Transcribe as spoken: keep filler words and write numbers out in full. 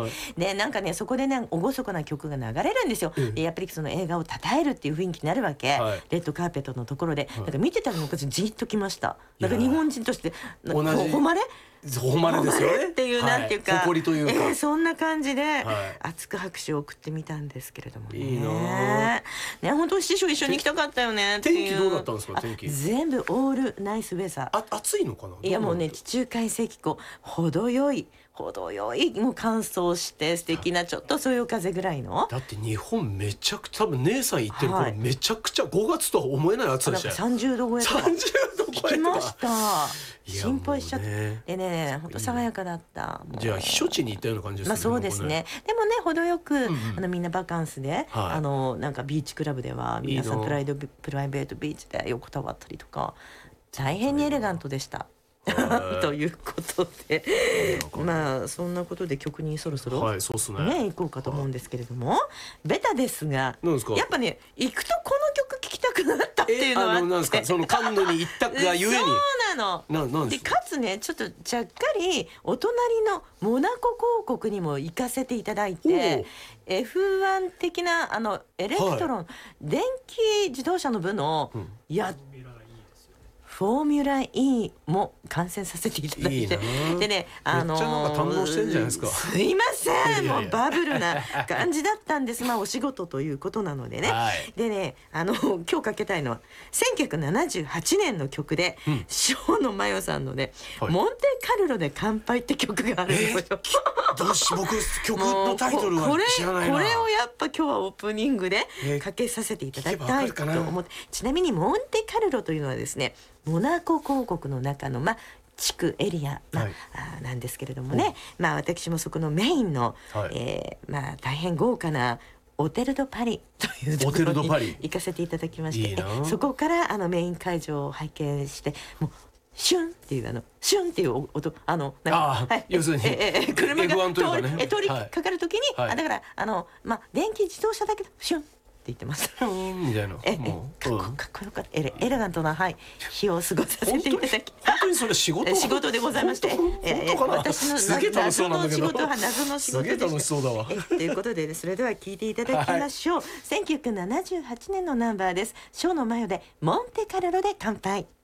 はい、 でなんかねそこでね厳かな曲が流れるんですよ、 ええ、 でやっぱりその映画を称えるっていう雰囲気になるわけ、はい、レッドカーペットのところで、はい、なんか見てたらなんかじっときました。なんか日本人として同じ誉れ誉れですよねっていう、 はい、 なんていうか誇りというか、 えー、そんな感じで、はい、熱く拍手を送ってみたんですけれどもね。 いいなね、本当師匠一緒に行きたかったよねっていう。 天気どうだったんですか？天気全部オールナイスウェザー。 あ、暑いのかな？ いやもうね地中海性気候、程よい程よいもう乾燥して素敵なちょっとそよ風ぐらいの。 だって日本めちゃくちゃ多分姉さん行ってる頃、はい、めちゃくちゃごがつとは思えない暑さでしたよ。 さんじゅうど超えとかさんじゅうど超えとか聞きました。心配しちゃって、 ね、 でね本当爽やかだった。 じゃあ避暑地に行ったような感じですね。 まあそうですね。でもね程よく、うんうん、あのみんなバカンスで、はい、あのなんかビーチクラブでは皆さんプライドプライベートビーチで横たわったりとか大変にエレガントでした。ということでまあそんなことで曲にそろそろ、はい、そうっすね、ね、行こうかと思うんですけれども、はい、ベタですがやっぱね行くとこの曲聴きたくなったっていうのはあって、 なんですかそのカンヌに行ったがゆえにそうなのななんでかつねちょっとちゃっかりお隣のモナコ公国にも行かせていただいて エフワン 的なあのエレクトロン、はい、電気自動車の部のやっフォーミュラ E も観戦させていただいて、いいでね、あのー、 めっちゃなんか堪能してんじゃないですか。 すいません、もうバブルな感じだったんです。まあお仕事ということなのでね、はい、でねあの今日かけたいのはせんきゅうひゃくななじゅうはちねんの曲で、うん、生野真世さんのね、はい、モンテカルロで乾杯って曲があるんですよ。 どうし僕曲のタイトルは知らないな。 これをやっぱ今日はオープニングでかけさせていただきたいと思って、ちなみにモンテカルロというのはですねモナコ公国の中の、まあ、地区エリア、まあはい、あなんですけれどもね、まあ、私もそこのメインの、はい、えーまあ、大変豪華なオテル・ド・パリというところに行かせていただきまして、いいそこからあのメイン会場を拝見してもうシュンっていうあのシュンっていう音あのなんかあ、はい、要するにええ車が通り、ね、通りかかるときに、 はい、 あだからあの、まあ、電気自動車だけどシュンって言ってます。 みたいな。 え、もうかっこ、かっこよかった。エレ、エレガントな、はい、日を過ごさせていただき。 本当にそれ仕事。 仕事でございまして。 え、私の謎の仕事は謎の仕事でした。 すげえ楽しそうだわ。 え、ということで、それでは聞いていただきましょう。せんきゅうひゃくななじゅうはちねんのナンバーです。生野真世でモンテカルロで乾杯。